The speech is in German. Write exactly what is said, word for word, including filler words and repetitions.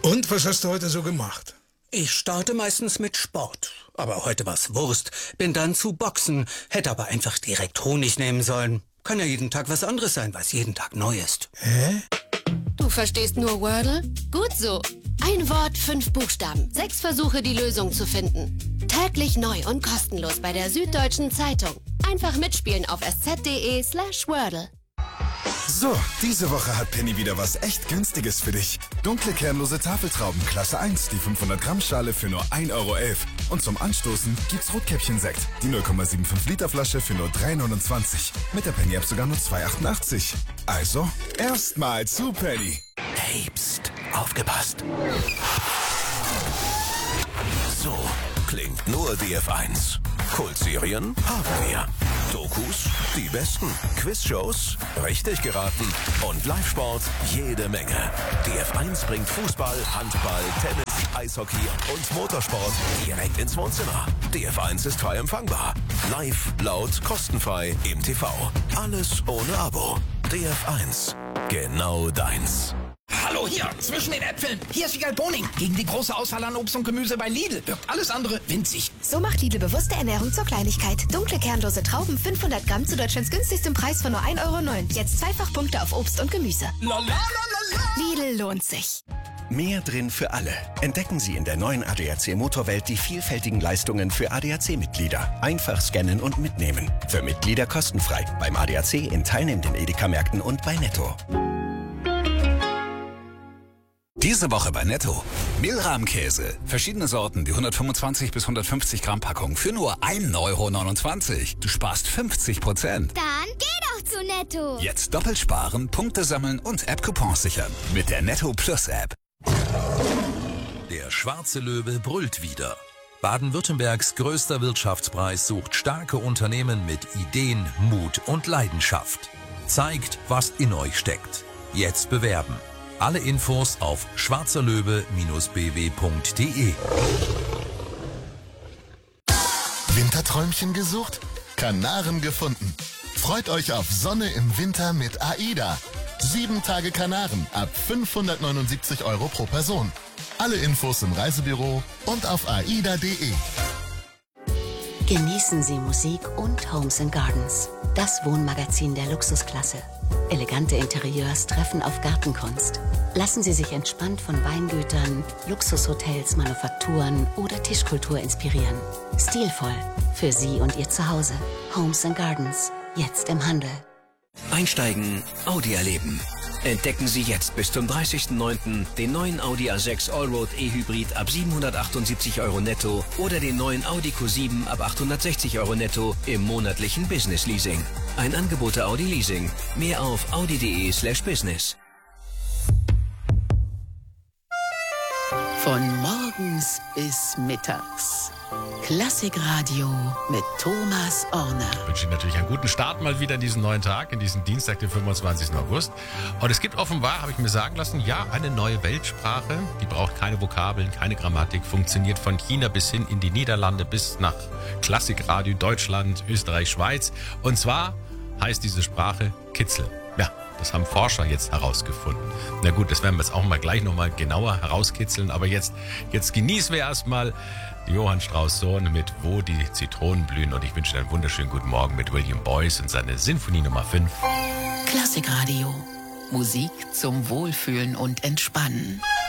Und was hast du heute so gemacht? Ich starte meistens mit Sport. Aber heute war's Wurst. Bin dann zu Boxen. Hätte aber einfach direkt Honig nehmen sollen. Kann ja jeden Tag was anderes sein, was jeden Tag neu ist. Hä? Du verstehst nur Wordle? Gut so. Ein Wort, fünf Buchstaben. Sechs Versuche, die Lösung zu finden. Täglich neu und kostenlos bei der Süddeutschen Zeitung. Einfach mitspielen auf sz.de slash Wordle. So, diese Woche hat Penny wieder was echt Günstiges für dich. Dunkle kernlose Tafeltrauben Klasse eins, die fünfhundert Gramm Schale für nur ein Euro elf. Und zum Anstoßen gibt's Rotkäppchen-Sekt, die null Komma fünfundsiebzig Liter Flasche für nur drei neunundzwanzig. Mit der Penny-App sogar nur zwei achtundachtzig. Also, erstmal zu Penny. Hey, pst, aufgepasst. So klingt nur D F eins. Kultserien haben wir. Dokus, die besten. Quizshows, richtig geraten. Und Live-Sport, jede Menge. D F eins bringt Fußball, Handball, Tennis, Eishockey und Motorsport direkt ins Wohnzimmer. D F eins ist frei empfangbar. Live, laut, kostenfrei im T V. Alles ohne Abo. D F eins, genau deins. Hallo hier, zwischen den Äpfeln. Hier ist Wiegald Boning. Gegen die große Auswahl an Obst und Gemüse bei Lidl wirkt alles andere winzig. So macht Lidl bewusste Ernährung zur Kleinigkeit. Dunkle kernlose Trauben fünfhundert Gramm zu Deutschlands günstigstem Preis von nur ein Euro neun. Jetzt zweifach Punkte auf Obst und Gemüse. La, la, la, la, la. Lidl lohnt sich. Mehr drin für alle. Entdecken Sie in der neuen A D A C Motorwelt die vielfältigen Leistungen für A D A C-Mitglieder. Einfach scannen und mitnehmen. Für Mitglieder kostenfrei. Beim A D A C in teilnehmenden Edeka-Märkten und bei Netto. Diese Woche bei Netto. Mehlrahmkäse. Verschiedene Sorten, die hundertfünfundzwanzig bis hundertfünfzig Gramm Packung für nur ein Euro neunundzwanzig. Du sparst fünfzig Prozent. Dann geh doch zu Netto. Jetzt doppelt sparen, Punkte sammeln und App-Coupons sichern. Mit der Netto Plus App. Der schwarze Löwe brüllt wieder. Baden-Württembergs größter Wirtschaftspreis sucht starke Unternehmen mit Ideen, Mut und Leidenschaft. Zeigt, was in euch steckt. Jetzt bewerben. Alle Infos auf schwarzerlöwe Bindestrich b w punkt d e. Winterträumchen gesucht? Kanaren gefunden. Freut euch auf Sonne im Winter mit AIDA. Sieben Tage Kanaren ab fünfhundertneunundsiebzig Euro pro Person. Alle Infos im Reisebüro und auf aida punkt de. Genießen Sie Musik und Homes and Gardens. Das Wohnmagazin der Luxusklasse. Elegante Interieurs treffen auf Gartenkunst. Lassen Sie sich entspannt von Weingütern, Luxushotels, Manufakturen oder Tischkultur inspirieren. Stilvoll für Sie und Ihr Zuhause. Homes and Gardens. Jetzt im Handel. Einsteigen, Audi erleben. Entdecken Sie jetzt bis zum dreißigsten neunten den neuen Audi A sechs Allroad E-Hybrid ab siebenhundertachtundsiebzig Euro netto oder den neuen Audi Q sieben ab achthundertsechzig Euro netto im monatlichen Business Leasing. Ein Angebot der Audi Leasing. Mehr auf audi punkt de slash business. Von morgens bis mittags. Klassikradio mit Thomas Orner. Ich wünsche Ihnen natürlich einen guten Start mal wieder in diesen neuen Tag, in diesen Dienstag, den fünfundzwanzigsten August. Und es gibt offenbar, habe ich mir sagen lassen, ja, eine neue Weltsprache. Die braucht keine Vokabeln, keine Grammatik, funktioniert von China bis hin in die Niederlande, bis nach Klassikradio, Deutschland, Österreich, Schweiz. Und zwar heißt diese Sprache Kitzel. Ja, das haben Forscher jetzt herausgefunden. Na gut, das werden wir jetzt auch mal gleich nochmal genauer herauskitzeln. Aber jetzt, jetzt genießen wir erstmal Johann Strauss Sohn mit Wo die Zitronen blühen. Und ich wünsche dir einen wunderschönen guten Morgen mit William Boyce und seine Sinfonie Nummer fünf. Klassikradio. Musik zum Wohlfühlen und Entspannen.